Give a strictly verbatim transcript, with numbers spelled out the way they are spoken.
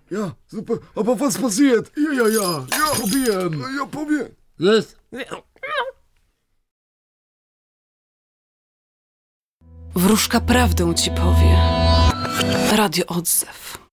Ja, super. Aber was passiert? Ja, ja, ja. Ja, probieren. Ja, probieren. Jest. Wróżka prawdę ci powie. Radio Odzew.